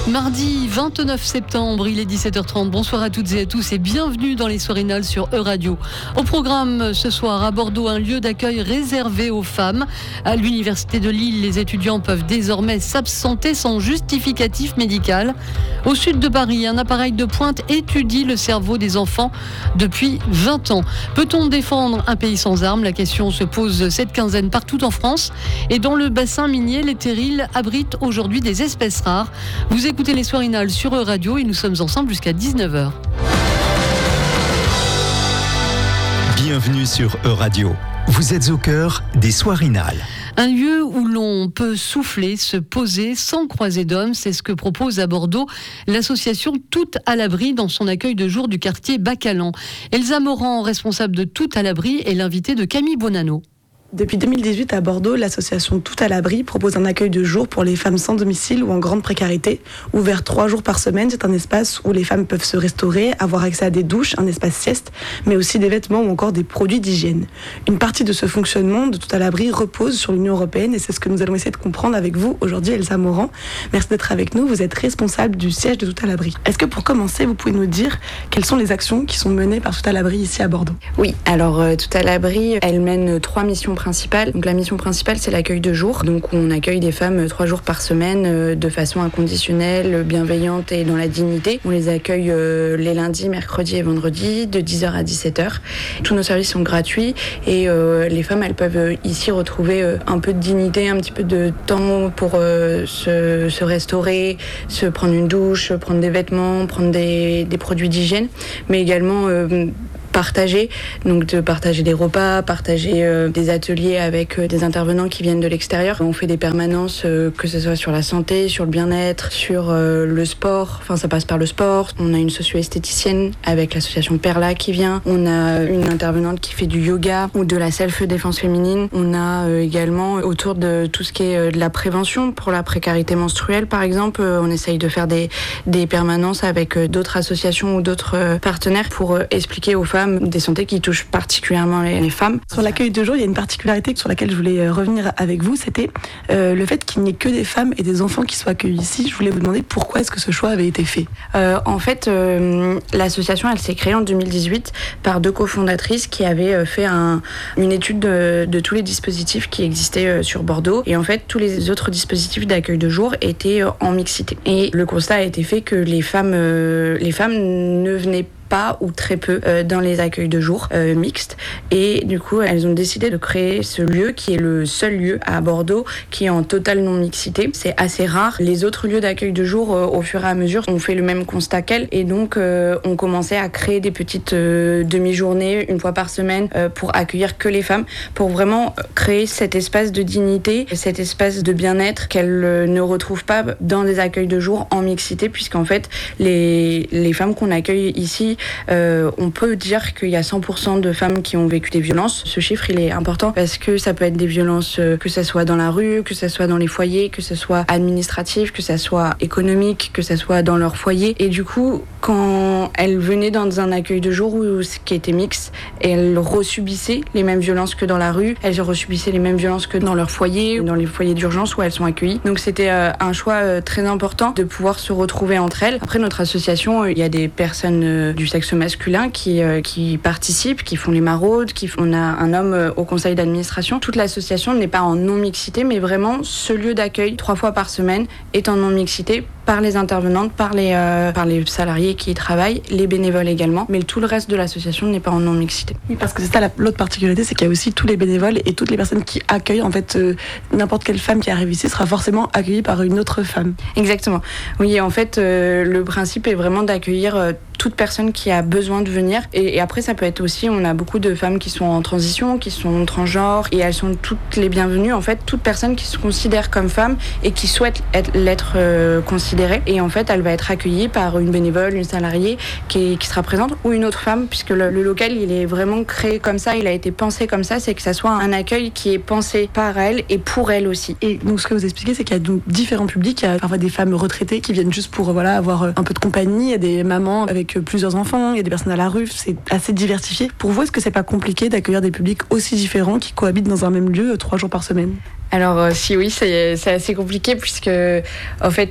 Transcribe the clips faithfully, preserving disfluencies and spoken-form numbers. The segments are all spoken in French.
Mardi vingt-neuf septembre, il est dix-sept heures trente. Bonsoir à toutes et à tous et bienvenue dans les Soirinales sur E-Radio. Au programme ce soir à Bordeaux, un lieu d'accueil réservé aux femmes. À l'Université de Lille, les étudiants peuvent désormais s'absenter sans justificatif médical. Au sud de Paris, un appareil de pointe étudie le cerveau des enfants depuis vingt ans. Peut-on défendre un pays sans armes ? La question se pose cette quinzaine partout en France. Et dans le bassin minier, les terrils abritent aujourd'hui des espèces rares. Vous écoutez les Soirinales sur E-Radio et nous sommes ensemble jusqu'à dix-neuf heures. Bienvenue sur E-Radio. Vous êtes au cœur des Soirinales. Un lieu où l'on peut souffler, se poser sans croiser d'hommes, c'est ce que propose à Bordeaux l'association Tout à l'abri dans son accueil de jour du quartier Bacalan. Elsa Morand, responsable de Tout à l'abri, est l'invitée de Camille Bonanno. Depuis deux mille dix-huit, à Bordeaux, l'association Tout à l'abri propose un accueil de jour pour les femmes sans domicile ou en grande précarité. Ouvert trois jours par semaine, c'est un espace où les femmes peuvent se restaurer, avoir accès à des douches, un espace sieste, mais aussi des vêtements ou encore des produits d'hygiène. Une partie de ce fonctionnement de Tout à l'abri repose sur l'Union européenne et c'est ce que nous allons essayer de comprendre avec vous aujourd'hui, Elsa Morand. Merci d'être avec nous. Vous êtes responsable du siège de Tout à l'abri. Est-ce que pour commencer, vous pouvez nous dire quelles sont les actions qui sont menées par Tout à l'abri ici à Bordeaux ? Oui, alors euh, Tout à l'abri, elle mène trois missions principale. Donc la mission principale, c'est l'accueil de jour. Donc on accueille des femmes trois jours par semaine euh, de façon inconditionnelle, bienveillante et dans la dignité. On les accueille euh, les lundis, mercredis et vendredis de dix heures à dix-sept heures. Tous nos services sont gratuits et euh, les femmes, elles peuvent euh, ici retrouver euh, un peu de dignité, un petit peu de temps pour euh, se, se restaurer, se prendre une douche, prendre des vêtements, prendre des, des produits d'hygiène, mais également euh, partager, donc de partager des repas, partager euh, des ateliers avec euh, des intervenants qui viennent de l'extérieur. On fait des permanences, euh, que ce soit sur la santé, sur le bien-être, sur euh, le sport, enfin ça passe par le sport. On a une socio-esthéticienne avec l'association Perla qui vient. On a une intervenante qui fait du yoga ou de la self-défense féminine. On a euh, également autour de tout ce qui est euh, de la prévention pour la précarité menstruelle par exemple. Euh, on essaye de faire des, des permanences avec euh, d'autres associations ou d'autres euh, partenaires pour euh, expliquer aux femmes des santé qui touchent particulièrement les, les femmes. Sur l'accueil de jour, il y a une particularité sur laquelle je voulais revenir avec vous, c'était euh, le fait qu'il n'y ait que des femmes et des enfants qui soient accueillis ici. Je voulais vous demander pourquoi est-ce que ce choix avait été fait. Euh, en fait, euh, l'association, elle s'est créée en deux mille dix-huit par deux cofondatrices qui avaient fait un, une étude de, de tous les dispositifs qui existaient sur Bordeaux. Et en fait, tous les autres dispositifs d'accueil de jour étaient en mixité. Et le constat a été fait que les femmes, euh, les femmes ne venaient pas pas ou très peu euh, dans les accueils de jour euh, mixtes et du coup elles ont décidé de créer ce lieu qui est le seul lieu à Bordeaux qui est en totale non-mixité. C'est assez rare. Les autres lieux d'accueil de jour euh, au fur et à mesure ont fait le même constat qu'elles et donc euh, on commençait à créer des petites euh, demi-journées une fois par semaine euh, pour accueillir que les femmes, pour vraiment créer cet espace de dignité, cet espace de bien-être qu'elles euh, ne retrouvent pas dans des accueils de jour en mixité puisqu'en fait les, les femmes qu'on accueille ici, Euh, on peut dire qu'il y a cent pour cent de femmes qui ont vécu des violences. Ce chiffre, il est important parce que ça peut être des violences, euh, que ça soit dans la rue, que ça soit dans les foyers, que ça soit administratif, que ça soit économique, que ça soit dans leur foyer. Et du coup, quand elles venaient dans un accueil de jour où, qui était mixte, elles resubissaient les mêmes violences que dans la rue, elles resubissaient les mêmes violences que dans leur foyer, dans les foyers d'urgence où elles sont accueillies. Donc c'était euh, un choix euh, très important de pouvoir se retrouver entre elles. Après, notre association, il y a des personnes euh, du sexe masculin qui, euh, qui participent, qui font les maraudes, qui font, on a un homme euh, au conseil d'administration. Toute l'association n'est pas en non-mixité, mais vraiment ce lieu d'accueil, trois fois par semaine, est en non-mixité par les intervenantes, par les, euh, par les salariés qui y travaillent, les bénévoles également, mais tout le reste de l'association n'est pas en non-mixité. Oui, parce que c'est ça la, l'autre particularité, c'est qu'il y a aussi tous les bénévoles et toutes les personnes qui accueillent, en fait, euh, n'importe quelle femme qui arrive ici sera forcément accueillie par une autre femme. Exactement. Oui, en fait, euh, le principe est vraiment d'accueillir euh, toute personne qui a besoin de venir. Et, et après, ça peut être aussi, on a beaucoup de femmes qui sont en transition, qui sont transgenres, et elles sont toutes les bienvenues. En fait, toute personne qui se considère comme femme et qui souhaite être, l'être euh, considérée. Et en fait, elle va être accueillie par une bénévole, une salariée qui, qui sera présente, ou une autre femme, puisque le, le local, il est vraiment créé comme ça, il a été pensé comme ça, c'est que ça soit un accueil qui est pensé par elle et pour elle aussi. Et donc, ce que vous expliquez, c'est qu'il y a donc différents publics. Il y a parfois des femmes retraitées qui viennent juste pour voilà, avoir un peu de compagnie. Il y a des mamans avec plusieurs enfants, il y a des personnes à la rue, c'est assez diversifié. Pour vous, est-ce que c'est pas compliqué d'accueillir des publics aussi différents qui cohabitent dans un même lieu trois jours par semaine ? Alors euh, si oui, c'est, c'est assez compliqué puisque en fait il faut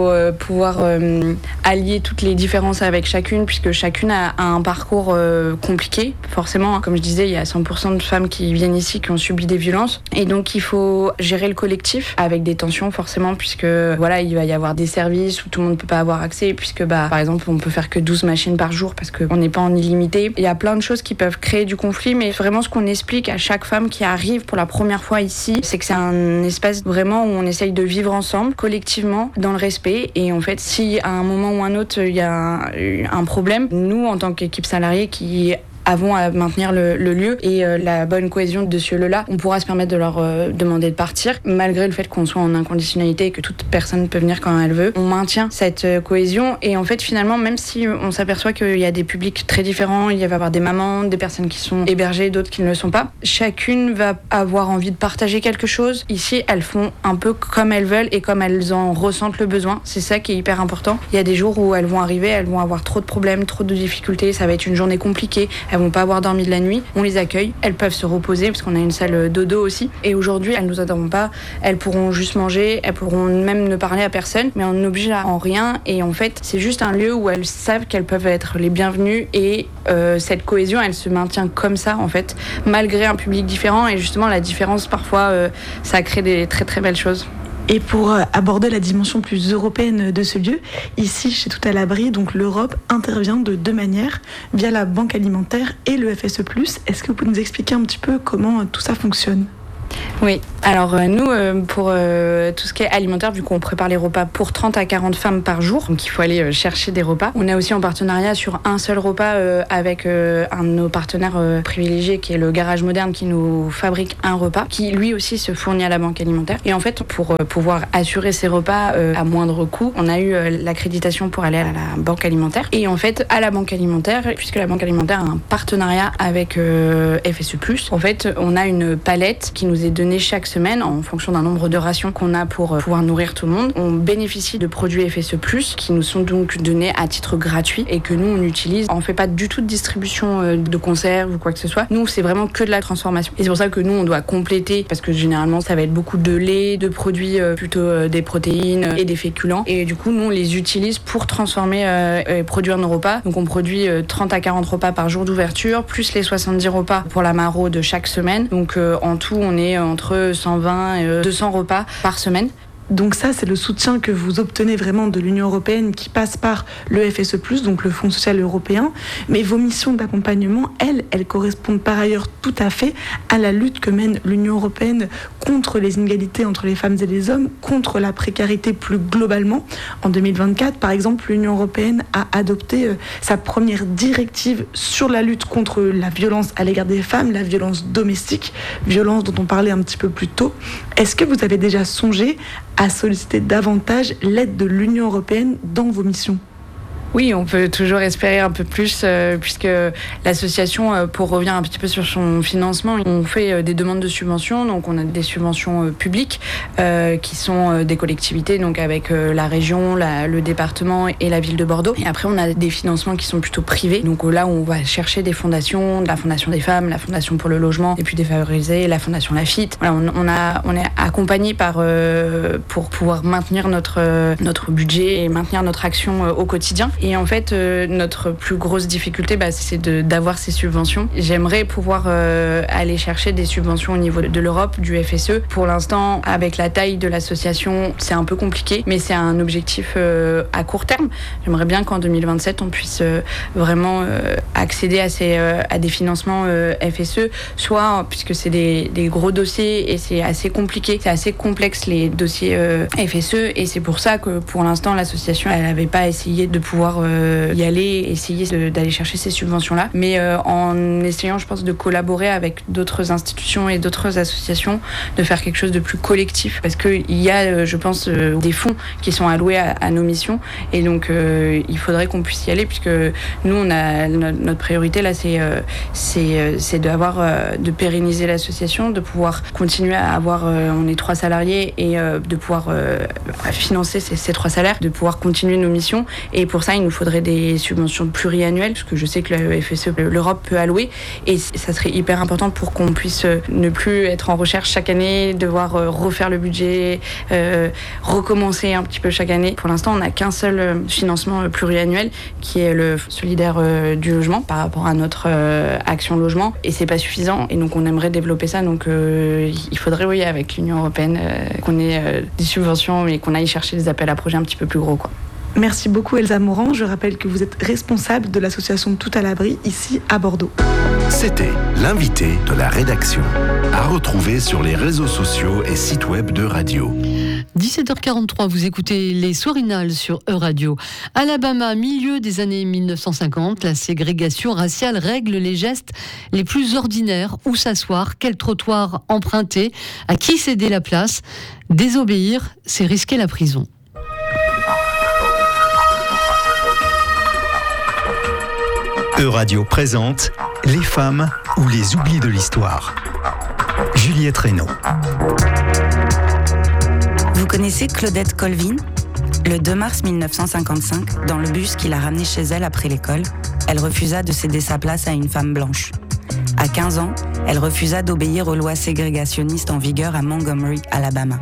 euh, pouvoir euh, allier toutes les différences avec chacune, puisque chacune a, a un parcours euh, compliqué. Forcément, comme je disais, il y a cent pour cent de femmes qui viennent ici qui ont subi des violences. Et donc, il faut gérer le collectif avec des tensions, forcément, puisque voilà, il va y avoir des services où tout le monde ne peut pas avoir accès, puisque bah, par exemple, on peut faire que douze machines par jour parce qu'on n'est pas en illimité. Il y a plein de choses qui peuvent créer du conflit, mais vraiment, ce qu'on explique à chaque femme qui arrive pour la première fois ici, c'est que c'est un espace vraiment où on essaye de vivre ensemble, collectivement, dans le respect. Et en fait, si à un moment ou un autre, il y a un, un problème, nous, en tant qu'équipe salariée qui avons à maintenir le, le lieu et euh, la bonne cohésion de ce lieu-là, on pourra se permettre de leur euh, demander de partir, malgré le fait qu'on soit en inconditionnalité et que toute personne peut venir quand elle veut. On maintient cette euh, cohésion et en fait, finalement, même si on s'aperçoit qu'il y a des publics très différents, il va y avoir des mamans, des personnes qui sont hébergées, d'autres qui ne le sont pas, chacune va avoir envie de partager quelque chose. Ici, elles font un peu comme elles veulent et comme elles en ressentent le besoin. C'est ça qui est hyper important. Il y a des jours où elles vont arriver, elles vont avoir trop de problèmes, trop de difficultés, ça va être une journée compliquée, elles vont pas avoir dormi de la nuit, on les accueille, elles peuvent se reposer parce qu'on a une salle dodo aussi. Et aujourd'hui, elles nous attendent pas, elles pourront juste manger, elles pourront même ne parler à personne, mais on n'oblige en rien. Et en fait, c'est juste un lieu où elles savent qu'elles peuvent être les bienvenues et euh, cette cohésion, elle se maintient comme ça en fait, malgré un public différent. Et justement, la différence parfois, euh, ça crée des très très belles choses. Et pour aborder la dimension plus européenne de ce lieu, ici, chez Tout à l'Abri, donc l'Europe intervient de deux manières, via la Banque alimentaire et le F S E plus. Est-ce que vous pouvez nous expliquer un petit peu comment tout ça fonctionne ? Oui, alors euh, nous, euh, pour euh, tout ce qui est alimentaire, vu qu'on prépare les repas pour trente à quarante femmes par jour, donc il faut aller euh, chercher des repas. On est aussi en partenariat sur un seul repas euh, avec euh, un de nos partenaires euh, privilégiés qui est le Garage Moderne qui nous fabrique un repas, qui lui aussi se fournit à la Banque alimentaire. Et en fait, pour euh, pouvoir assurer ces repas euh, à moindre coût, on a eu euh, l'accréditation pour aller à la Banque alimentaire. Et en fait, à la Banque alimentaire, puisque la Banque alimentaire a un partenariat avec euh, F S E plus, en fait, on a une palette qui nous est donnée chaque semaine en fonction d'un nombre de rations qu'on a pour pouvoir nourrir tout le monde. On bénéficie de produits F S E plus, qui nous sont donc donnés à titre gratuit et que nous on utilise. On fait pas du tout de distribution de conserves ou quoi que ce soit. Nous, c'est vraiment que de la transformation. Et c'est pour ça que nous, on doit compléter, parce que généralement, ça va être beaucoup de lait, de produits plutôt des protéines et des féculents. Et du coup, nous, on les utilise pour transformer et produire nos repas. Donc on produit trente à quarante repas par jour d'ouverture, plus les soixante-dix repas pour la Maro de chaque semaine. Donc en tout, on est entre cent vingt et deux cents repas par semaine. Donc ça, c'est le soutien que vous obtenez vraiment de l'Union européenne qui passe par le F S E plus, donc le Fonds social européen. Mais vos missions d'accompagnement, elles, elles correspondent par ailleurs tout à fait à la lutte que mène l'Union européenne contre les inégalités entre les femmes et les hommes, contre la précarité plus globalement. En deux mille vingt-quatre, par exemple, l'Union européenne a adopté euh, sa première directive sur la lutte contre la violence à l'égard des femmes, la violence domestique, violence dont on parlait un petit peu plus tôt. Est-ce que vous avez déjà songé à solliciter davantage l'aide de l'Union européenne dans vos missions ? Oui, on peut toujours espérer un peu plus, euh, puisque l'association, euh, pour revenir un petit peu sur son financement, on fait euh, des demandes de subventions. Donc on a des subventions euh, publiques euh, qui sont euh, des collectivités, donc avec euh, la région, la, le département et la ville de Bordeaux. Et après, on a des financements qui sont plutôt privés. Donc là, on va chercher des fondations, la Fondation des femmes, la Fondation pour le logement et puis défavorisés, la Fondation Lafitte. Voilà, on, on, a, on est accompagné par, euh, pour pouvoir maintenir notre, euh, notre budget et maintenir notre action euh, au quotidien. Et en fait, euh, notre plus grosse difficulté, bah, c'est de, d'avoir ces subventions. J'aimerais pouvoir euh, aller chercher des subventions au niveau de l'Europe, du F S E. Pour l'instant, avec la taille de l'association, c'est un peu compliqué, mais c'est un objectif euh, à court terme. J'aimerais bien qu'en deux mille vingt-sept, on puisse euh, vraiment euh, accéder à, ces, euh, à des financements euh, F S E, soit puisque c'est des, des gros dossiers et c'est assez compliqué, c'est assez complexe les dossiers euh, F S E, et c'est pour ça que pour l'instant, l'association, elle n'avait pas essayé de pouvoir euh, y aller, essayer de, d'aller chercher ces subventions-là, mais euh, en essayant, je pense, de collaborer avec d'autres institutions et d'autres associations, de faire quelque chose de plus collectif, parce qu'il y a, euh, je pense, euh, des fonds qui sont alloués à, à nos missions, et donc euh, il faudrait qu'on puisse y aller, puisque nous, on a notre, notre priorité là, c'est, euh, c'est, c'est d'avoir, euh, de pérenniser l'association, de pouvoir continuer à avoir, euh, on est trois salariés, et euh, de pouvoir euh, financer ces, ces trois salaires, de pouvoir continuer nos missions, et pour ça, il nous faudrait des subventions pluriannuelles, parce que je sais que le F S E, l'Europe peut allouer, et ça serait hyper important pour qu'on puisse ne plus être en recherche chaque année, devoir refaire le budget, euh, recommencer un petit peu chaque année. Pour l'instant, on n'a qu'un seul financement pluriannuel, qui est le solidaire euh, du logement, par rapport à notre euh, action logement, et c'est pas suffisant, et donc on aimerait développer ça, donc euh, il faudrait, oui, avec l'Union européenne, euh, qu'on ait euh, des subventions et qu'on aille chercher des appels à projets un petit peu plus gros, quoi. Merci beaucoup Elsa Morand. Je rappelle que vous êtes responsable de l'association Tout à l'abri ici à Bordeaux. C'était l'invité de la rédaction. À retrouver sur les réseaux sociaux et sites web de Radio. dix-sept heures quarante-trois, vous écoutez les Soirinales sur Euradio. Alabama, milieu des années mille neuf cent cinquante, la ségrégation raciale règle les gestes les plus ordinaires. Où s'asseoir, quel trottoir emprunter, à qui céder la place. Désobéir, c'est risquer la prison. Euradio présente Les femmes ou les oublis de l'histoire. Juliette Reynaud. Vous connaissez Claudette Colvin ? Le deux mars mille neuf cent cinquante-cinq, dans le bus qui l'a ramenée chez elle après l'école, elle refusa de céder sa place à une femme blanche. À quinze ans, elle refusa d'obéir aux lois ségrégationnistes en vigueur à Montgomery, Alabama.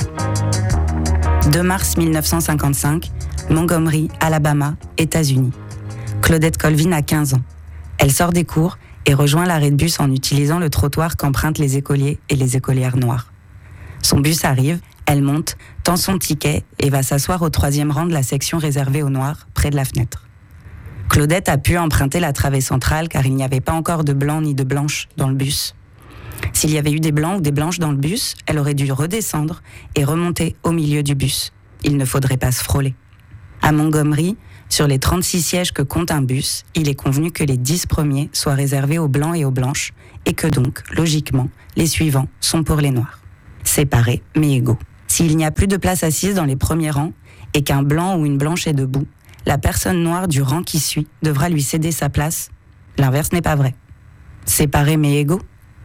deux mars mille neuf cent cinquante-cinq, Montgomery, Alabama, États-Unis. Claudette Colvin a quinze ans. Elle sort des cours et rejoint l'arrêt de bus en utilisant le trottoir qu'empruntent les écoliers et les écolières noires. Son bus arrive, elle monte, tend son ticket et va s'asseoir au troisième rang de la section réservée aux noirs, près de la fenêtre. Claudette a pu emprunter la travée centrale car il n'y avait pas encore de blancs ni de blanches dans le bus. S'il y avait eu des blancs ou des blanches dans le bus, elle aurait dû redescendre et remonter au milieu du bus. Il ne faudrait pas se frôler. À Montgomery, sur les trente-six sièges que compte un bus, il est convenu que les dix premiers soient réservés aux blancs et aux blanches, et que donc, logiquement, les suivants sont pour les noirs. Séparés, mais égaux. S'il n'y a plus de place assise dans les premiers rangs, et qu'un blanc ou une blanche est debout, la personne noire du rang qui suit devra lui céder sa place. L'inverse n'est pas vrai. Séparés mais égaux.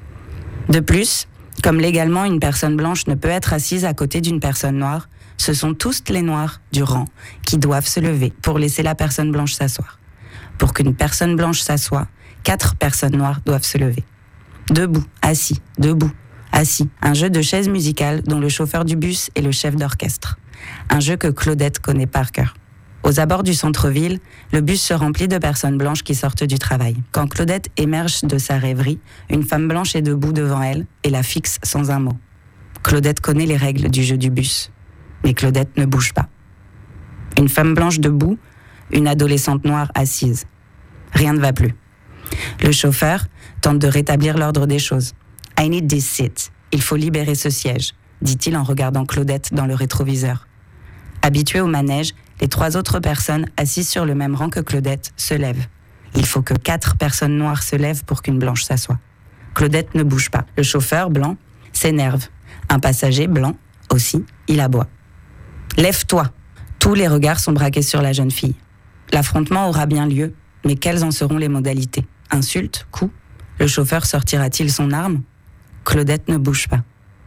De plus, comme légalement une personne blanche ne peut être assise à côté d'une personne noire, ce sont tous les noirs du rang qui doivent se lever pour laisser la personne blanche s'asseoir. Pour qu'une personne blanche s'assoie, quatre personnes noires doivent se lever. Debout, assis, debout, assis. Un jeu de chaises musicales dont le chauffeur du bus est le chef d'orchestre. Un jeu que Claudette connaît par cœur. Aux abords du centre-ville, le bus se remplit de personnes blanches qui sortent du travail. Quand Claudette émerge de sa rêverie, une femme blanche est debout devant elle et la fixe sans un mot. Claudette connaît les règles du jeu du bus. Mais Claudette ne bouge pas. Une femme blanche debout, une adolescente noire assise. Rien ne va plus. Le chauffeur tente de rétablir l'ordre des choses. « I need this seat. Il faut libérer ce siège », dit-il en regardant Claudette dans le rétroviseur. Habituée au manège, les trois autres personnes assises sur le même rang que Claudette se lèvent. Il faut que quatre personnes noires se lèvent pour qu'une blanche s'assoie. Claudette ne bouge pas. Le chauffeur blanc s'énerve. Un passager blanc aussi, il aboie. « Lève-toi !» Tous les regards sont braqués sur la jeune fille. L'affrontement aura bien lieu, mais quelles en seront les modalités ? Insultes ? Coups ? Le chauffeur sortira-t-il son arme ? Claudette ne bouge pas.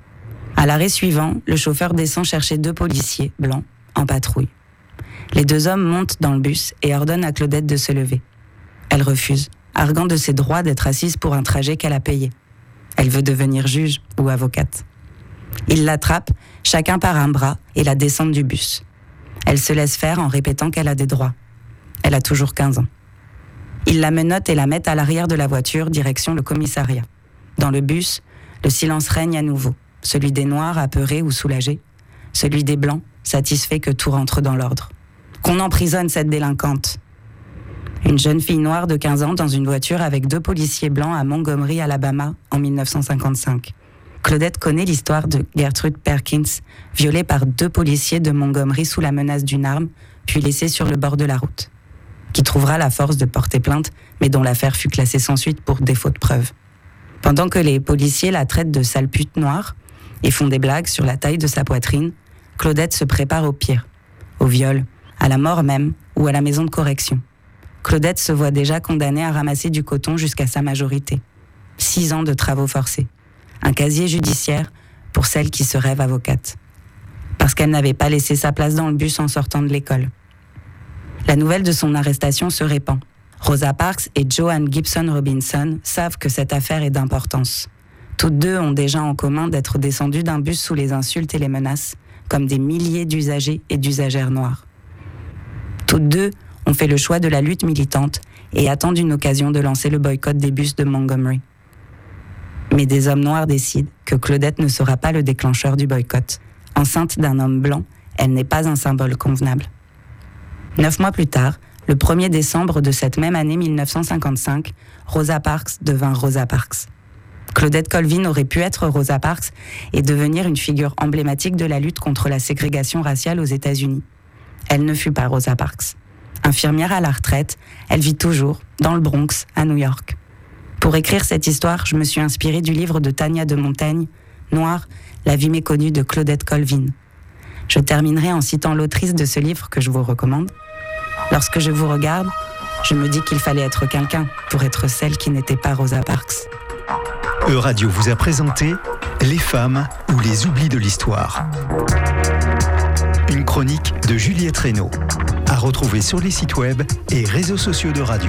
À l'arrêt suivant, le chauffeur descend chercher deux policiers blancs en patrouille. Les deux hommes montent dans le bus et ordonnent à Claudette de se lever. Elle refuse, arguant de ses droits d'être assise pour un trajet qu'elle a payé. Elle veut devenir juge ou avocate. Ils l'attrapent, chacun par un bras, et la descendent du bus. Elle se laisse faire en répétant qu'elle a des droits. Elle a toujours quinze ans. Ils la menottent et la mettent à l'arrière de la voiture, direction le commissariat. Dans le bus, le silence règne à nouveau. Celui des Noirs, apeurés ou soulagés. Celui des Blancs, satisfait que tout rentre dans l'ordre. Qu'on emprisonne cette délinquante. Une jeune fille noire de quinze ans dans une voiture avec deux policiers blancs à Montgomery, Alabama, en dix-neuf cent cinquante-cinq. Claudette connaît l'histoire de Gertrude Perkins, violée par deux policiers de Montgomery sous la menace d'une arme, puis laissée sur le bord de la route. Qui trouvera la force de porter plainte, mais dont l'affaire fut classée sans suite pour défaut de preuve. Pendant que les policiers la traitent de sale pute noire et font des blagues sur la taille de sa poitrine, Claudette se prépare au pire, au viol, à la mort même ou à la maison de correction. Claudette se voit déjà condamnée à ramasser du coton jusqu'à sa majorité. Six ans de travaux forcés. Un casier judiciaire pour celle qui se rêve avocate. Parce qu'elle n'avait pas laissé sa place dans le bus en sortant de l'école. La nouvelle de son arrestation se répand. Rosa Parks et Joanne Gibson Robinson savent que cette affaire est d'importance. Toutes deux ont déjà en commun d'être descendues d'un bus sous les insultes et les menaces, comme des milliers d'usagers et d'usagères noirs. Toutes deux ont fait le choix de la lutte militante et attendent une occasion de lancer le boycott des bus de Montgomery. Mais des hommes noirs décident que Claudette ne sera pas le déclencheur du boycott. Enceinte d'un homme blanc, elle n'est pas un symbole convenable. Neuf mois plus tard, le premier décembre de cette même année mille neuf cent cinquante-cinq, Rosa Parks devint Rosa Parks. Claudette Colvin aurait pu être Rosa Parks et devenir une figure emblématique de la lutte contre la ségrégation raciale aux États-Unis. Elle ne fut pas Rosa Parks. Infirmière à la retraite, elle vit toujours dans le Bronx, à New York. Pour écrire cette histoire, je me suis inspirée du livre de Tania de Montaigne, Noir, la vie méconnue de Claudette Colvin. Je terminerai en citant l'autrice de ce livre que je vous recommande. Lorsque je vous regarde, je me dis qu'il fallait être quelqu'un pour être celle qui n'était pas Rosa Parks. Euradio vous a présenté Les femmes ou les oublis de l'histoire. Une chronique de Juliette Reynaud, à retrouver sur les sites web et réseaux sociaux de radio.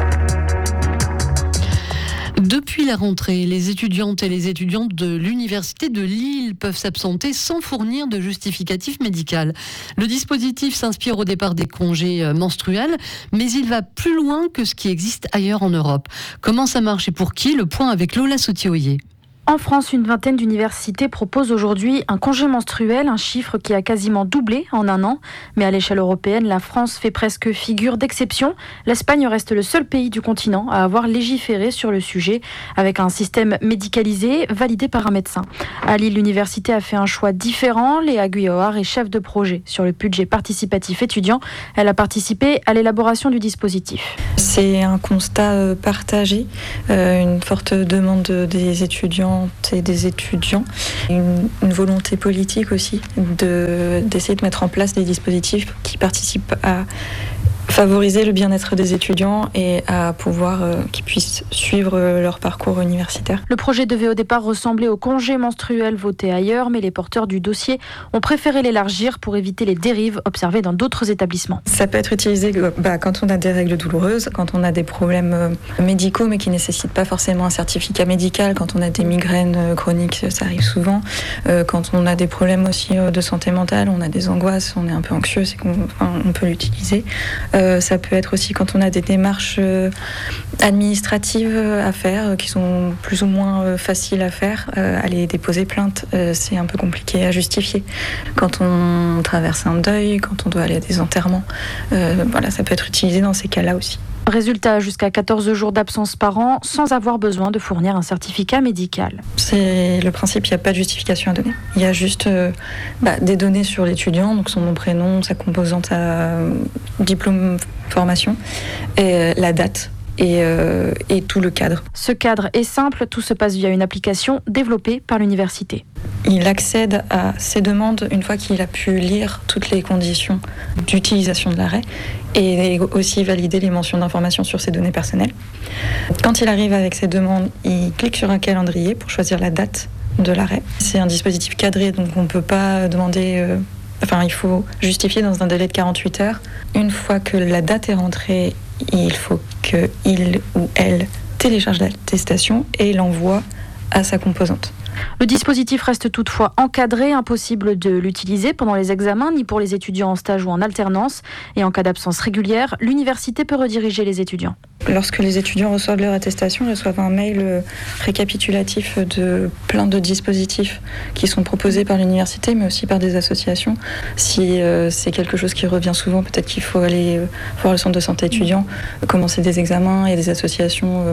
Depuis la rentrée, les étudiantes et les étudiants de l'Université de Lille peuvent s'absenter sans fournir de justificatif médical. Le dispositif s'inspire au départ des congés menstruels, mais il va plus loin que ce qui existe ailleurs en Europe. Comment ça marche et pour qui ? Le point avec Lola Sautioyer. En France, une vingtaine d'universités proposent aujourd'hui un congé menstruel, un chiffre qui a quasiment doublé en un an. Mais à l'échelle européenne, la France fait presque figure d'exception. L'Espagne reste le seul pays du continent à avoir légiféré sur le sujet, avec un système médicalisé validé par un médecin. À Lille, l'université a fait un choix différent. Léa Guyoard est chef de projet sur le budget participatif étudiant. Elle a participé à l'élaboration du dispositif. C'est un constat partagé, une forte demande des étudiants et des étudiants, une, une volonté politique aussi de, d'essayer de mettre en place des dispositifs qui participent à favoriser le bien-être des étudiants et à pouvoir euh, qu'ils puissent suivre euh, leur parcours universitaire. Le projet devait au départ ressembler au congé menstruel voté ailleurs, mais les porteurs du dossier ont préféré l'élargir pour éviter les dérives observées dans d'autres établissements. Ça peut être utilisé bah, quand on a des règles douloureuses, quand on a des problèmes euh, médicaux mais qui ne nécessitent pas forcément un certificat médical, quand on a des migraines euh, chroniques, ça arrive souvent, euh, quand on a des problèmes aussi euh, de santé mentale, on a des angoisses, on est un peu anxieux, c'est qu'on enfin, on peut l'utiliser. Euh, Ça peut être aussi quand on a des démarches administratives à faire, qui sont plus ou moins faciles à faire. Aller déposer plainte, c'est un peu compliqué à justifier. Quand on traverse un deuil, quand on doit aller à des enterrements, voilà, ça peut être utilisé dans ces cas-là aussi. Résultat, jusqu'à quatorze jours d'absence par an, sans avoir besoin de fournir un certificat médical. C'est le principe, il n'y a pas de justification à donner. Il y a juste euh, bah, des données sur l'étudiant, donc son nom, prénom, sa composante à diplôme, formation, et euh, la date. Et, euh, et tout le cadre. Ce cadre est simple, tout se passe via une application développée par l'université. Il accède à ses demandes une fois qu'il a pu lire toutes les conditions d'utilisation de l'arrêt et aussi valider les mentions d'information sur ses données personnelles. Quand il arrive avec ses demandes, il clique sur un calendrier pour choisir la date de l'arrêt. C'est un dispositif cadré, donc on ne peut pas demander... Euh, enfin, il faut justifier dans un délai de quarante-huit heures. Une fois que la date est rentrée, il faut qu'il ou elle télécharge l'attestation et l'envoie à sa composante. Le dispositif reste toutefois encadré, impossible de l'utiliser pendant les examens, ni pour les étudiants en stage ou en alternance. Et en cas d'absence régulière, l'université peut rediriger les étudiants. Lorsque les étudiants reçoivent leur attestation, ils reçoivent un mail récapitulatif de plein de dispositifs qui sont proposés par l'université, mais aussi par des associations. Si euh, c'est quelque chose qui revient souvent, peut-être qu'il faut aller euh, voir le centre de santé étudiant, commencer des examens. Il y a des associations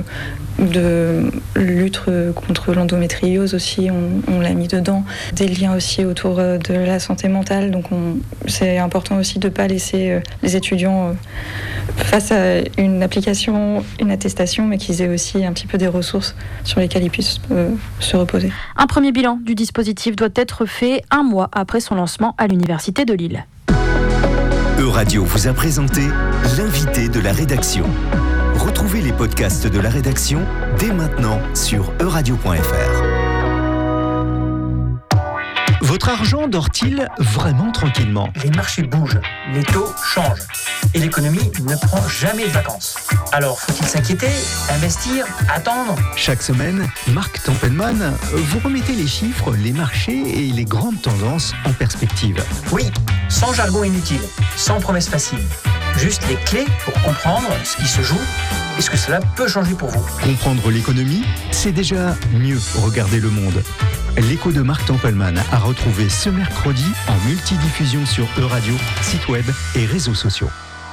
euh, de lutte contre l'endométriose aussi, on, on l'a mis dedans. Des liens aussi autour de la santé mentale. Donc on, c'est important aussi de ne pas laisser euh, les étudiants euh, face à une application, une attestation, mais qu'ils aient aussi un petit peu des ressources sur lesquelles ils puissent euh, se reposer. Un premier bilan du dispositif doit être fait un mois après son lancement à l'Université de Lille. Euradio vous a présenté l'invité de la rédaction. Retrouvez les podcasts de la rédaction dès maintenant sur euradio point f r. Votre argent dort-il vraiment tranquillement ? Les marchés bougent, les taux changent. Et l'économie ne prend jamais de vacances. Alors, faut-il s'inquiéter, investir, attendre ? Chaque semaine, Marc Tempelman vous remettez les chiffres, les marchés et les grandes tendances en perspective. Oui, sans jargon inutile, sans promesses faciles. Juste les clés pour comprendre ce qui se joue et ce que cela peut changer pour vous. Comprendre l'économie, c'est déjà mieux regarder le monde. L'écho de Marc Tempelman à retrouver ce mercredi en multidiffusion sur Euradio, site web et réseaux sociaux.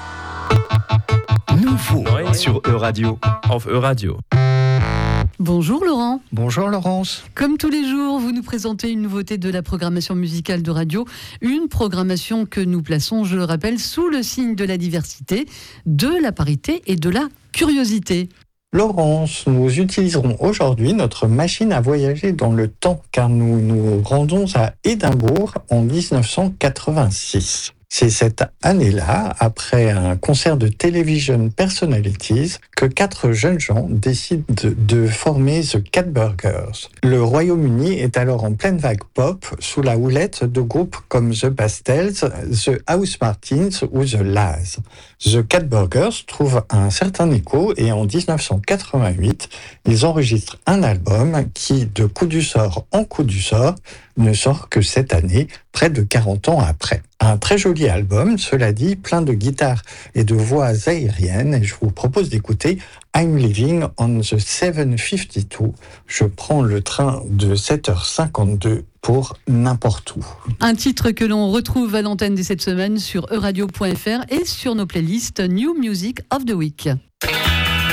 Nouveau sur Euradio. Auf Euradio. Bonjour Laurent. Bonjour Laurence. Comme tous les jours, vous nous présentez une nouveauté de la programmation musicale de radio. Une programmation que nous plaçons, je le rappelle, sous le signe de la diversité, de la parité et de la curiosité. Laurence, nous utiliserons aujourd'hui notre machine à voyager dans le temps car nous nous rendons à Édimbourg en dix-neuf cent quatre-vingt-six. C'est cette année-là, après un concert de Television Personalities, que quatre jeunes gens décident de, de former The Catburgers. Le Royaume-Uni est alors en pleine vague pop, sous la houlette de groupes comme The Pastels, The Housemartins ou The La's. The Catburgers trouvent un certain écho et en dix-neuf cent quatre-vingt-huit, ils enregistrent un album qui, de coup du sort en coup du sort, ne sort que cette année, près de quarante ans après. Un très joli album, cela dit, plein de guitares et de voix aériennes, et je vous propose d'écouter I'm Living on the seven fifty-two. Je prends le train de sept heures cinquante-deux pour n'importe où. Un titre que l'on retrouve à l'antenne de cette semaine sur euradio point f r et sur nos playlists New Music of the Week.